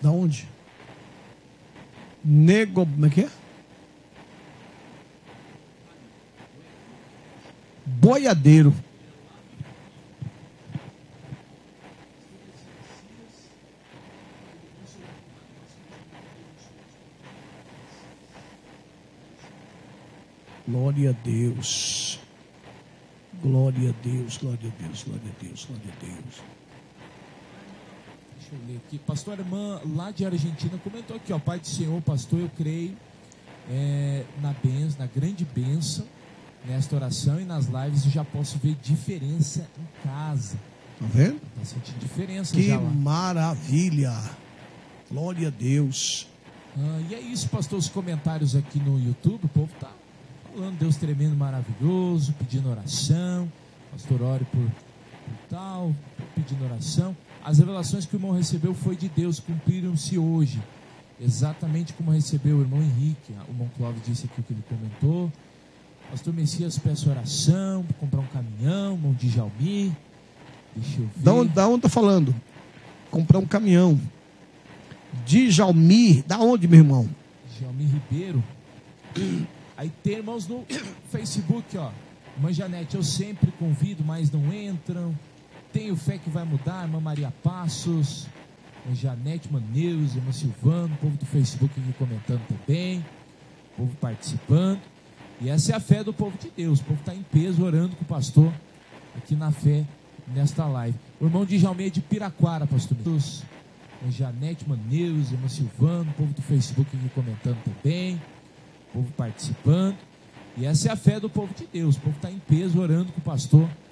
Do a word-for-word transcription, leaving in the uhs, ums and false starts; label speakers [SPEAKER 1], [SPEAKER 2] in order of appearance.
[SPEAKER 1] Da onde? Nego... Como é que é? Boiadeiro. Glória a Deus. Glória a Deus, glória a Deus, glória a Deus, glória a Deus.
[SPEAKER 2] Deixa eu ler aqui. Pastor irmã lá de Argentina comentou aqui, ó, Pai do Senhor, pastor, eu creio é, na benção, na grande bênção, nesta oração e nas lives eu já posso ver diferença em casa.
[SPEAKER 1] Tá vendo?
[SPEAKER 2] Tá sentindo diferença
[SPEAKER 1] Que
[SPEAKER 2] já lá.
[SPEAKER 1] maravilha. Glória a Deus.
[SPEAKER 2] Ah, e é isso, pastor, os comentários aqui no YouTube, o povo tá falando, Deus tremendo, maravilhoso, pedindo oração, pastor, ore por, por tal, pedindo oração. As revelações que o irmão recebeu foi de Deus, cumpriram-se hoje, exatamente como recebeu o irmão Henrique. O irmão Clóvis disse aqui o que ele comentou. Pastor Messias, peço oração para comprar um caminhão, irmão de Jalmi. Deixa eu ver.
[SPEAKER 1] Da onde, da onde tá falando? Comprar um caminhão. De Jalmi, da onde, meu irmão?
[SPEAKER 2] Jalmi Ribeiro. Aí tem irmãos no Facebook, ó. Irmã Janete, eu sempre convido, mas não entram. Tenho fé que vai mudar. Irmã Maria Passos, irmã Janete, irmã Neuza, irmã Silvano, o povo do Facebook aqui comentando também, o povo participando. E essa é a fé do povo de Deus. O povo está em peso orando com o pastor aqui na fé, nesta live. O irmão de Jalmi é de Piraquara, pastor. Irmã Janete, irmã Neuza, irmã Silvano, o povo do Facebook aqui comentando também, o povo participando. E essa é a fé do povo de Deus. O povo está em peso orando com o pastor